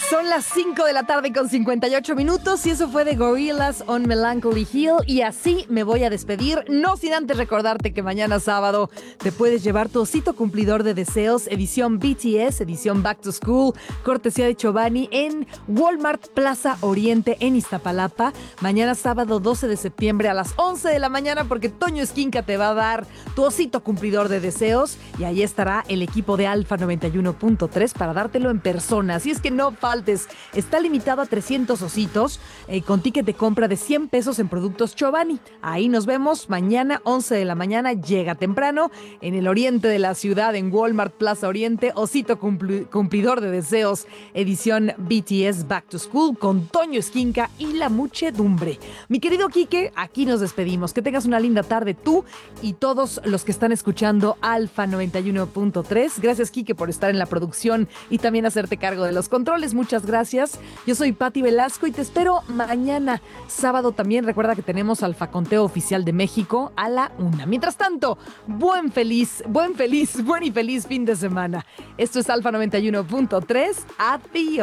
Son las 5 de la tarde con 58 minutos y eso fue de Gorillaz on Melancholy Hill. Y así me voy a despedir, no sin antes recordarte que mañana sábado te puedes llevar tu osito cumplidor de deseos, edición BTS, edición Back to School, cortesía de Chobani en Walmart Plaza Oriente en Iztapalapa. Mañana sábado 12 de septiembre a las 11 de la mañana, porque Toño Esquinca te va a dar tu osito cumplidor de deseos y ahí estará el equipo de Alfa 91.3 para dártelo en persona. Así es que no faltes. Está limitado a 300 ositos con ticket de compra de 100 pesos en productos Chobani. Ahí nos vemos mañana 11 de la mañana. Llega temprano en el oriente de la ciudad, en Walmart Plaza Oriente. Osito cumplidor de deseos, edición BTS Back to School con Toño Esquinca y la muchedumbre. Mi querido Quique, aquí nos despedimos. Que tengas una linda tarde tú y todos los que están escuchando Alfa 91.3. Gracias, Quique, por estar en la producción y también hacerte cargo de los controles. Muchas gracias. Yo soy Pati Velasco y te espero mañana, sábado también. Recuerda que tenemos Alfa Conteo Oficial de México a la 1. Mientras tanto, buen y feliz fin de semana. Esto es Alfa 91.3. Adiós.